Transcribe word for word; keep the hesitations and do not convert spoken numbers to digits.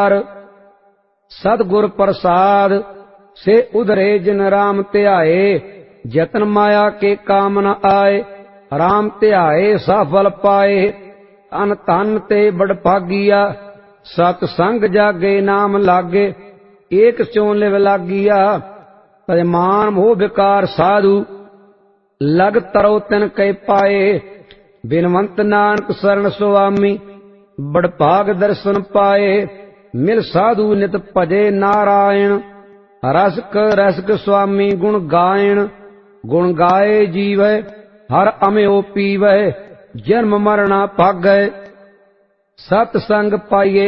विकार। सतगुर प्रसाद से उधरे जिन राम ध्याए, जतन माया के काम न आए। राम ध्याए सफल पाए, तन तन ते बड़ भागिया। सतसंग जागे नाम लागे, एक स्यों लिव लागिया। तजमान मोह विकार साधु, लग तरो तिन कै पाए। बिनवंत नानक शरण सुआमी, बड़ भाग दर्शन पाए। मिल साधु नित भजे नारायण, रसक रसक स्वामी गुण गायण। गुण गाए जीवै, हर अम्यो पीवै। जन्म मरणा भागै, सतसंग पाइए